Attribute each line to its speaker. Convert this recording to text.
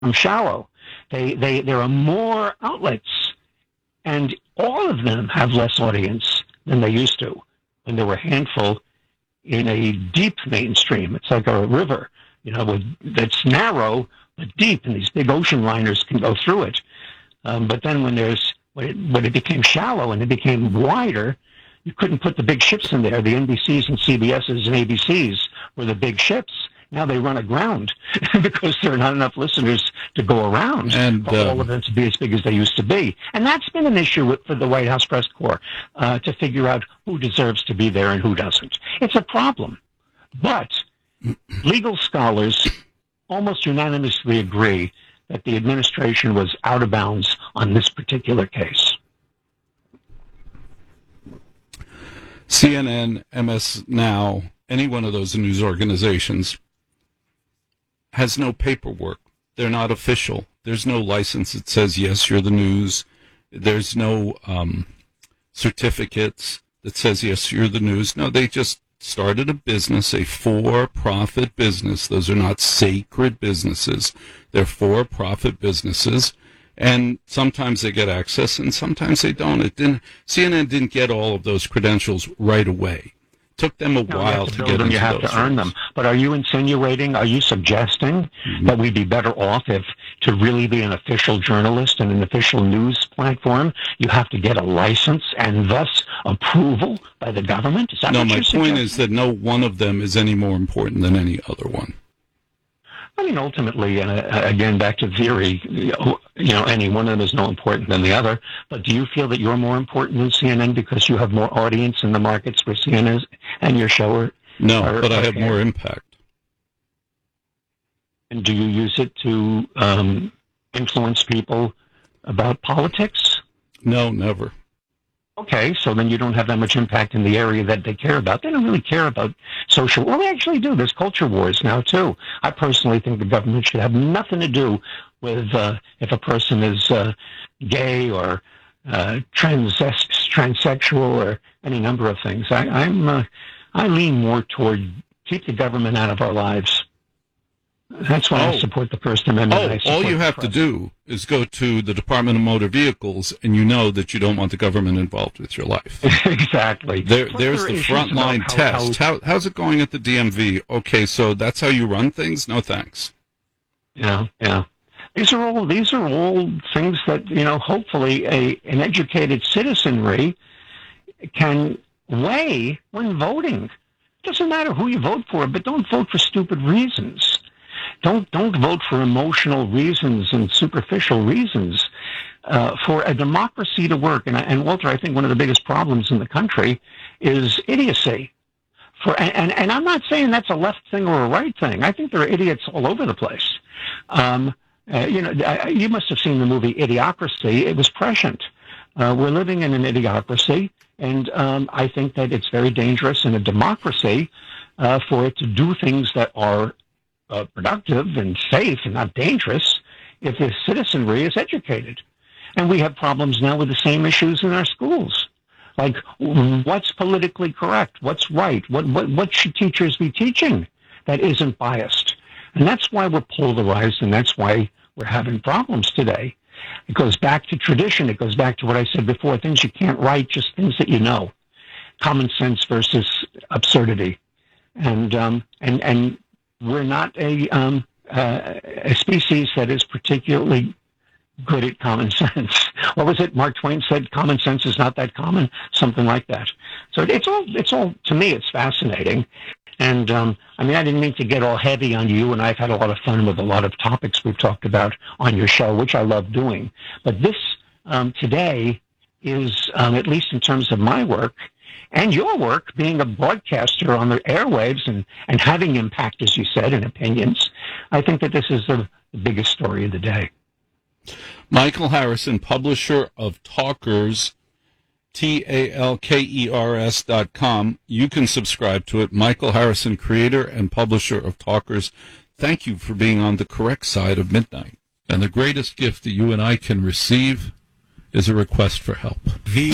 Speaker 1: shallow. There are more outlets, and all of them have less audience than they used to when there were a handful in a deep mainstream. It's like a river, that's narrow but deep, and these big ocean liners can go through it. But then when it became shallow and it became wider, you couldn't put the big ships in there. The NBCs and CBSs and ABCs were the big ships. Now they run aground because there are not enough listeners to go around for all of them to be as big as they used to be. And that's been an issue for the White House Press Corps, to figure out who deserves to be there and who doesn't. It's a problem. But legal scholars almost unanimously agree that the administration was out of bounds on this particular case.
Speaker 2: CNN, MS Now, any one of those news organizations has no paperwork. They're not official. There's no license that says, yes, you're the news. There's no certificates that says, yes, you're the news. No, they just started a business, a for-profit business. Those are not sacred businesses. They're for-profit businesses. And sometimes they get access and sometimes they don't. CNN didn't get all of those credentials right away. Took them a while to get them.
Speaker 1: You have to earn them. But are you suggesting that we'd be better off if, to really be an official journalist and an official news platform, you have to get a license and thus approval by the government? Is that what you're suggesting?
Speaker 2: No, my point is that no one of them is any more important than any other one.
Speaker 1: I mean, ultimately, again, back to theory, any one of them is no important than the other. But do you feel that you're more important than CNN because you have more audience in the markets where CNN is and your show are?
Speaker 2: No, but I have more impact.
Speaker 1: And do you use it to influence people about politics?
Speaker 2: No, never.
Speaker 1: Okay, so then you don't have that much impact in the area that they care about. They don't really care about social. Well, they actually do. There's culture wars now, too. I personally think the government should have nothing to do with if a person is gay or transsexual or any number of things. I lean more toward keep the government out of our lives. That's why I support the First Amendment.
Speaker 2: All you have to do is go to the Department of Motor Vehicles, and you know that you don't want the government involved with your life.
Speaker 1: Exactly.
Speaker 2: There's the frontline test. How's it going at the DMV? Okay, so that's how you run things? No thanks.
Speaker 1: Yeah. These are all things that, hopefully an educated citizenry can weigh when voting. It doesn't matter who you vote for, but don't vote for stupid reasons. Don't vote for emotional reasons and superficial reasons. For a democracy to work, and Walter, I think one of the biggest problems in the country is idiocy. And I'm not saying that's a left thing or a right thing. I think there are idiots all over the place. You must have seen the movie Idiocracy. It was prescient. We're living in an idiocracy, and I think that it's very dangerous in a democracy for it to do things that are productive and safe and not dangerous if the citizenry is educated. And we have problems now with the same issues in our schools. Like, what's politically correct? What's right? What should teachers be teaching that isn't biased? And that's why we're polarized, and that's why we're having problems today. It goes back to tradition. It goes back to what I said before, things you can't write, just things that you know. Common sense versus absurdity. And we're not a species that is particularly good at common sense. What was it? Mark Twain said, common sense is not that common, something like that. So it's all, to me, it's fascinating. And, I didn't mean to get all heavy on you, and I've had a lot of fun with a lot of topics we've talked about on your show, which I love doing. But this, today is, at least in terms of my work, and your work, being a broadcaster on the airwaves and having impact, as you said, and opinions, I think that this is the biggest story of the day.
Speaker 2: Michael Harrison, publisher of Talkers, TALKERS.com. You can subscribe to it. Michael Harrison, creator and publisher of Talkers. Thank you for being on the correct side of midnight. And the greatest gift that you and I can receive is a request for help.